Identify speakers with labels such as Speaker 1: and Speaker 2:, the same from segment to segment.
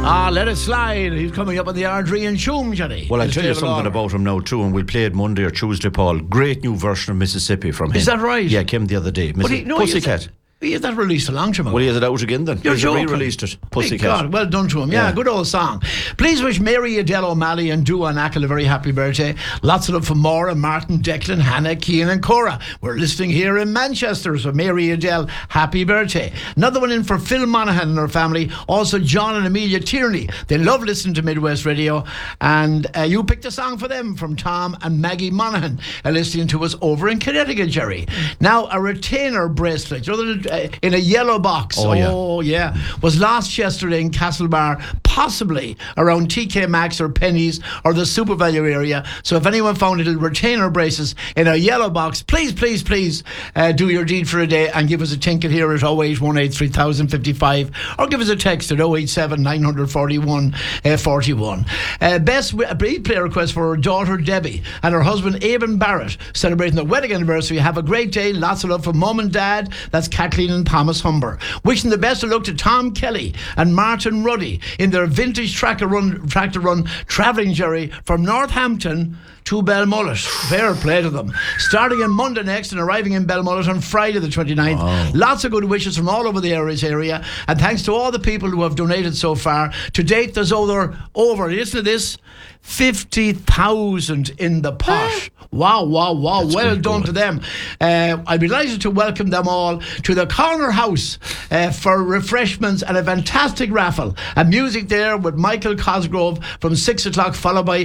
Speaker 1: Let it slide. He's coming up on the Ardrey and Shoom, Johnny.
Speaker 2: Well, I'll tell you something about him now too, and we'll play it Monday or Tuesday, Paul. Great new version of Mississippi from him.
Speaker 1: Is that right?
Speaker 2: Yeah, came the other day. Pussycat.
Speaker 1: He had that released a long time ago.
Speaker 2: Well, he has it out again then.
Speaker 1: You're
Speaker 2: He's
Speaker 1: joking.
Speaker 2: re-released it. Pussycat.
Speaker 1: God, well done to him. Yeah, good old song. Please wish Mary Adele O'Malley and Dua Ackle a very happy birthday. Lots of love for Maura, Martin, Declan, Hannah, Cian and Cora. We're listening here in Manchester, so Mary Adele, happy birthday. Another one in for Phil Monaghan and her family. Also John and Amelia Tierney. They love listening to Midwest Radio. And you picked a song for them from Tom and Maggie Monaghan, listening to us over in Connecticut, Jerry. Now, a retainer bracelet, in a yellow box. Oh yeah. Was lost yesterday in Castlebar, possibly around TK Maxx or Penny's or the Super Value area. So if anyone found little retainer braces in a yellow box, please do your deed for a day and give us a tinkle here at 0818 3055 or give us a text at 087 941 41. Best breed player request for her daughter Debbie and her husband Aben Barrett celebrating their wedding anniversary. Have a great day. Lots of love from Mum and Dad. That's Kathleen and Thomas Humber. Wishing the best of luck to Tom Kelly and Martin Ruddy in their vintage tractor run travelling, Jerry, from Northampton to Belmullet. Fair play to them. Starting on Monday next and arriving in Belmullet on Friday the 29th. Wow. Lots of good wishes from all over the area. And thanks to all the people who have donated so far. To date, there's over listen to this, 50,000 in the pot. Wow. That's well done to them. I'd be delighted to welcome them all to the Corner House for refreshments and a fantastic raffle. And music there with Michael Cosgrove from 6 o'clock, followed by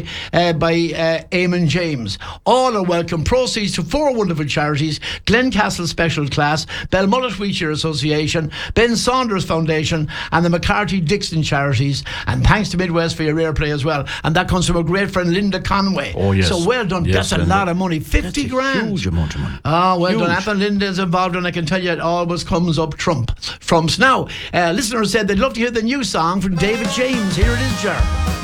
Speaker 1: Eamon James. All are welcome. Proceeds to 4 wonderful charities: Glencastle Special Class, Belmullet Wheelchair Association, Ben Saunders Foundation, and the McCarthy Dixon Charities. And thanks to Midwest for your airplay as well. And that comes from a great friend, Linda Conway.
Speaker 2: Oh, yes.
Speaker 1: So well done.
Speaker 2: Yes,
Speaker 1: that's a lot of money. 50 grand.
Speaker 2: Huge amount of money.
Speaker 1: Well done. Anthony Linda's involved, and I can tell you it always comes up trumps. Now, listeners said they'd love to hear the new song from David James. Here it is, Jar.